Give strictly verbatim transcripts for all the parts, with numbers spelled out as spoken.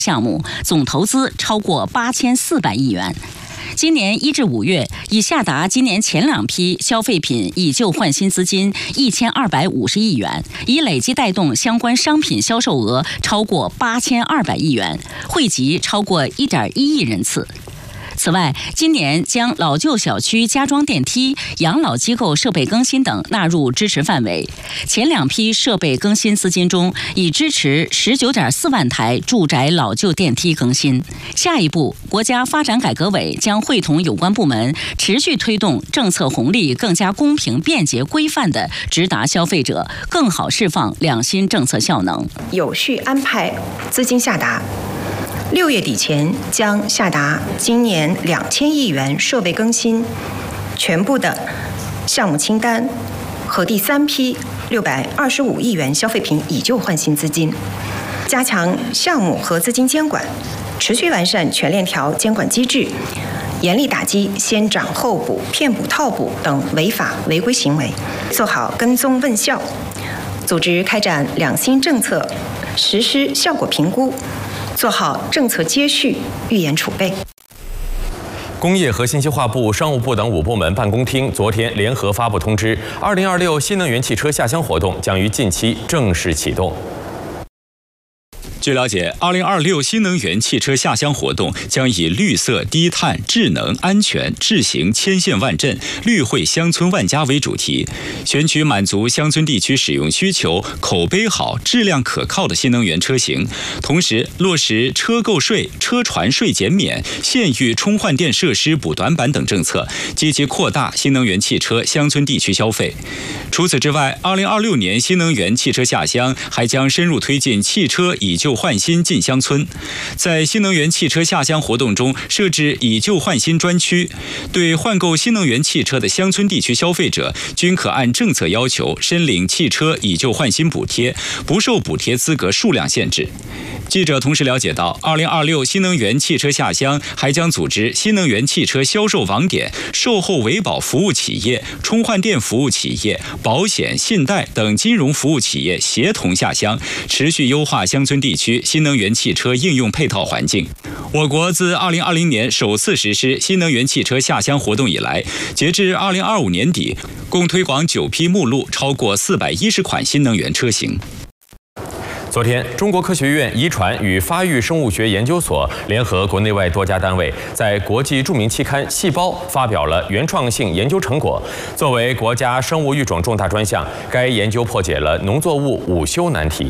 项目，总投资超过八千四百亿元。今年一至五月，已下达今年前两批消费品以旧换新资金一千二百五十亿元，已累计带动相关商品销售额超过八千二百亿元，惠及超过一点一亿人次。此外，今年将老旧小区加装电梯、养老机构设备更新等纳入支持范围。前两批设备更新资金中，已支持十九点四万台住宅老旧电梯更新。下一步，国家发展改革委将会同有关部门，持续推动政策红利更加公平、便捷、规范地直达消费者，更好释放两新政策效能， 有序安排资金下达。六月底前将下达今年两千亿元设备更新全部的项目清单和第三批六百二十五亿元消费品以旧换新资金，加强项目和资金监管，持续完善全链条监管机制，严厉打击先涨后补、骗补套补等违法违规行为，做好跟踪问效，组织开展两新政策实施效果评估，做好政策接续、预演储备。 工业和信息化部、商务部等五部门办公厅昨天联合发布通知，二零二六新能源汽车下乡活动将于近期正式启动。 据了解，二零二六新能源汽车下乡活动将以绿色、低碳、智能、安全、智行千县万镇、绿惠乡村万家为主题，选取满足乡村地区使用需求、口碑好、质量可靠的新能源车型，同时落实车购税、车船税减免、县域充换电设施补短板等政策，积极扩大新能源汽车乡村地区消费。除此之外，二零二六年新能源汽车下乡还将深入推进汽车以旧换新进乡村，在新能源汽车下乡活动中设置以旧换新专区，对换购新能源汽车的乡村地区消费者均可按政策要求申领汽车以旧换新补贴，不受补贴资格数量限制。记者同时了解到，二零二六新能源汽车下乡还将组织新能源汽车销售网点、售后维保服务企业、充换电服务企业、保险、信贷等金融服务企业协同下乡，持续优化乡村地区新能源汽车应用配套环境。我国自二零二零年首次实施新能源汽车下乡活动以来，截至二零二五年底，共推广九批目录，超过四百一十款新能源车型。 昨天，中国科学院遗传与发育生物学研究所联合国内外多家单位，在国际著名期刊《细胞》发表了原创性研究成果。作为国家生物育种重大专项，该研究破解了农作物午休难题。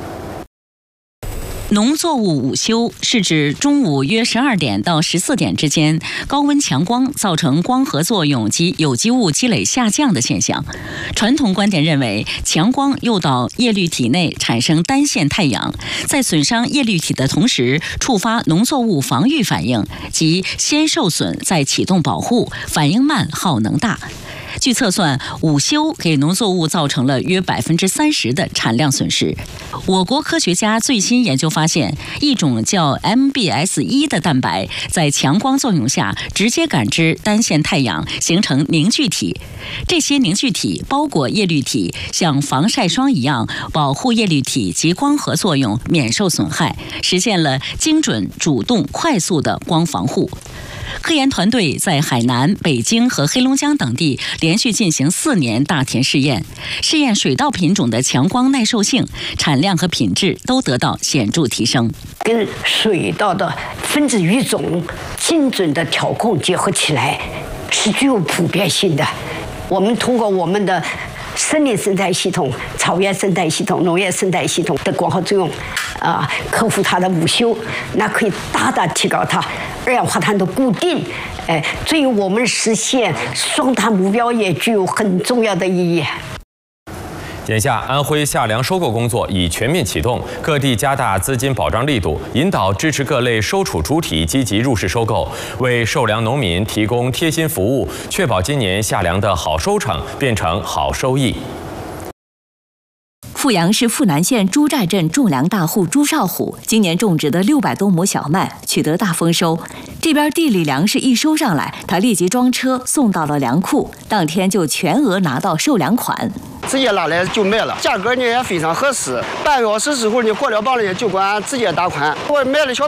农作物午休是指中午约十二点到十四点之间，高温强光造成光合作用及有机物积累下降的现象。传统观点认为，强光诱导叶绿体内产生单线太阳，在损伤叶绿体的同时，触发农作物防御反应，即先受损再启动保护，反应慢，耗能大。据测算，午休给农作物造成了约百分之三十的产量损失。我国科学家最新研究发现，一种叫 M B S 一 的蛋白在强光作用下直接感知单线太阳，形成凝聚体。这些凝聚体包裹叶绿体，像防晒霜一样保护叶绿体及光合作用免受损害，实现了精准、主动、快速的光防护。科研团队在海南、北京和黑龙江等地连续进行四年大田试验，试验水稻品种的强光耐受性、产量和品质都得到显著提升。 跟水稻的分子育种精准的调控结合起来，是具有普遍性的。我们通过我们的森林生态系统、草原生态系统、农业生态系统的光合作用，啊，克服它的午休，那可以大大提高它二氧化碳的固定，哎，对于我们实现双碳目标也具有很重要的意义。 眼下，安徽夏粮收购工作已全面启动，各地加大资金保障力度，引导支持各类收储主体积极入市收购，为受粮农民提供贴心服务，确保今年夏粮的好收成变成好收益。 阜阳市阜南县朱寨镇种粮大户朱少虎今年种植的六百多亩小麦取得大丰收。这边地里粮食一收上来，他立即装车送到了粮库，当天就全额拿到售粮款。 直接拿来就卖了，价格呢也非常合适。半小时之后呢，过了磅呢就管直接打款。我卖了小